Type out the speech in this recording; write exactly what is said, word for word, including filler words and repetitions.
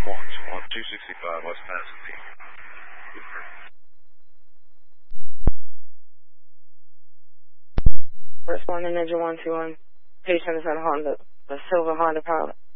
Swans, on two sixty-five West Pasadena. Responding Ninja one two one. Patient is in a Honda, a silver Honda Pilot.